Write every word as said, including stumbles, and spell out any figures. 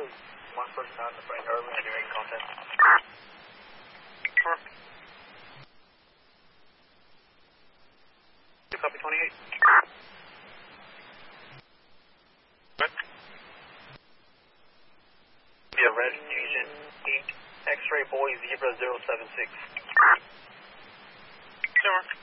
one person on the front yard and doing contact. Sure. You copy twenty-eight? What? Yeah, Red Fusion Incorporated. X-Ray Boy Zebra zero seven six. Sure.